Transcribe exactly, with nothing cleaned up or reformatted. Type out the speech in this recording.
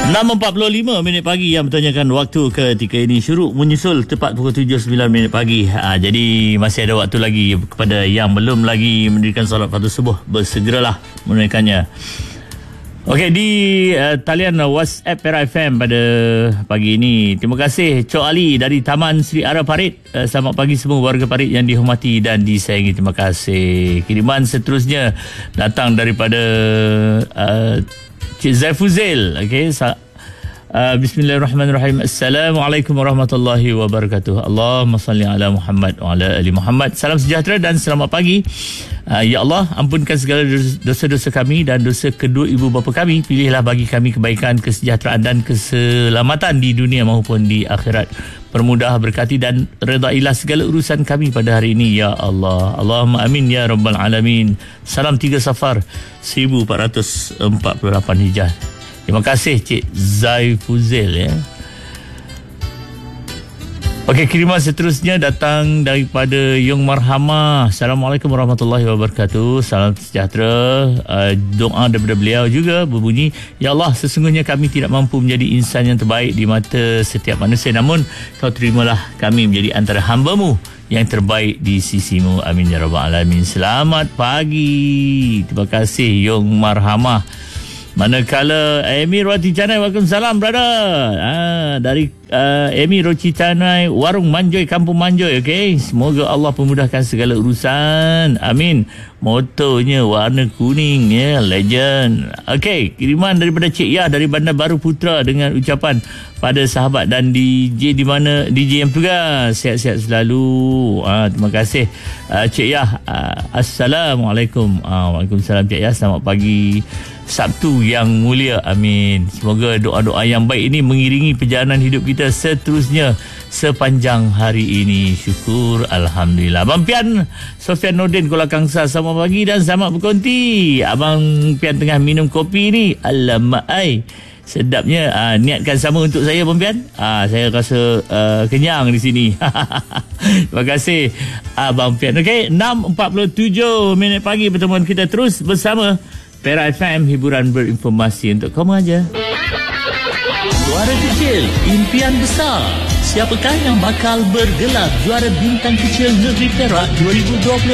enam empat puluh lima minit pagi yang bertanyakan waktu ketika ini syuruk menyusul tepat pukul tujuh sembilan minit pagi. Ha, jadi masih ada waktu lagi kepada yang belum lagi mendirikan solat fardu subuh, bersegeralah menunaikannya. Okey, di uh, talian WhatsApp Perak F M pada pagi ini. Terima kasih Cok Ali dari Taman Sri Ara Parit. Uh, selamat pagi semua warga Parit yang dihormati dan disayangi. Terima kasih. Kiriman seterusnya datang daripada uh, Cik Zaifuzel. Okey, sa- Uh, Bismillahirrahmanirrahim. Assalamualaikum warahmatullahi wabarakatuh. Allahumma salli ala Muhammad wa ala ali Muhammad. Salam sejahtera dan selamat pagi. uh, Ya Allah, ampunkan segala dosa-dosa kami dan dosa kedua ibu bapa kami. Pilihlah bagi kami kebaikan, kesejahteraan dan keselamatan di dunia maupun di akhirat. Permudah, berkati dan redailah segala urusan kami pada hari ini, ya Allah. Allahumma amin ya rabbal alamin. Salam tiga Safar seribu empat ratus empat puluh lapan Hijrah. Terima kasih Cik Zaifuzel ya. Okey, kiriman seterusnya datang daripada Yung Marhamah. Assalamualaikum warahmatullahi wabarakatuh. Salam sejahtera. Uh, doa daripada beliau juga berbunyi, ya Allah, sesungguhnya kami tidak mampu menjadi insan yang terbaik di mata setiap manusia, namun kau terimalah kami menjadi antara hamba-Mu yang terbaik di sisimu. Amin ya rabbal alamin. Selamat pagi. Terima kasih Yung Marhamah. Manakala Amy Roti Canai, waalaikumsalam brother. Ah, dari uh, Amy Roti Canai, Warung Manjoy, Kampung Manjoy. Okey, semoga Allah pemudahkan segala urusan. Amin. Motonya warna kuning ya, legend. Okey, kiriman daripada Cik Yah dari Bandar Baru Putra dengan ucapan pada sahabat dan D J di mana D J yang tugas, sihat-sihat selalu. Ah, terima kasih uh, Cik Yah. Uh, Assalamualaikum. Ah, waalaikumsalam Cik Yah. Selamat pagi Sabtu yang mulia. Amin. Semoga doa-doa yang baik ini mengiringi perjalanan hidup kita seterusnya sepanjang hari ini. Syukur alhamdulillah. Abang Pian Sofian Nordin Kuala Kangsar, selamat pagi dan selamat berkonti. Abang Pian tengah minum kopi ni. Alamak ai, sedapnya. Ah, niatkan sama untuk saya Abang Pian. Ah, saya rasa uh, kenyang di sini. Terima kasih Abang Pian. Okey, enam empat puluh tujuh minit pagi, pertemuan kita terus bersama Perak F M, hiburan berinformasi untuk kamu aja. Juara kecil, impian besar. Siapakah yang bakal bergelar juara bintang kecil negeri Perak dua ribu dua puluh